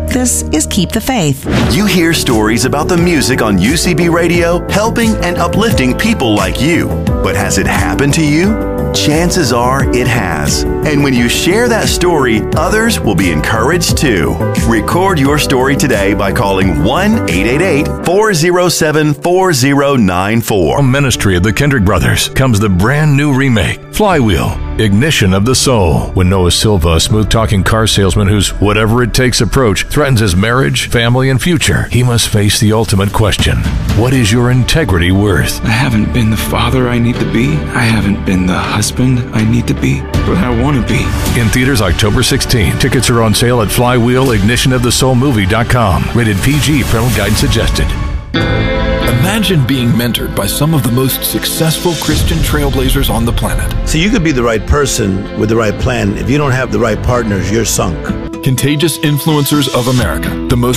This is Keep the Faith. You hear stories about the music on UCB Radio helping and uplifting people like you. But has it happened to you? Chances are it has. And when you share that story, others will be encouraged too. Record your story today by calling 1-888-407-4094. From ministry of the Kendrick Brothers comes the brand new remake, Flywheel, Ignition of the Soul. When Noah Silva, a smooth-talking car salesman whose whatever-it-takes approach threatens his marriage, family, and future, he must face the ultimate question. What is your integrity worth? I haven't been the father I need to be. I haven't been the husband I need to be, but I want to be. In theaters October 16. Tickets are on sale at flywheelignitionofthesoulmovie.com. Rated PG. Parental guidance suggested. Imagine being mentored by some of the most successful Christian trailblazers on the planet. So you could be the right person with the right plan. If you don't have the right partners, you're sunk. Contagious Influencers of America, the most